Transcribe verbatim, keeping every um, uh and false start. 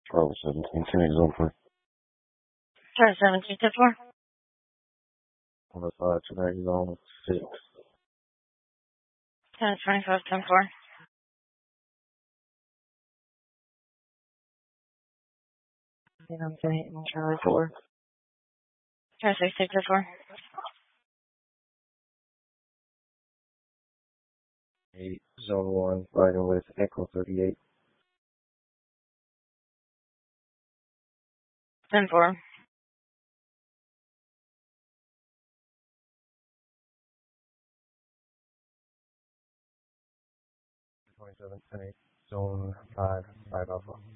twelve seventeen, ten eight zone four. Charlie seventeen to four. one oh five, ten eight zone six. ten twenty-five, ten four. ten eight, Charlie four. Charlie sixteen to four. eight, zone one, riding with Echo thirty-eight. ten four. twenty-seven, ten eight, zone five, five alpha.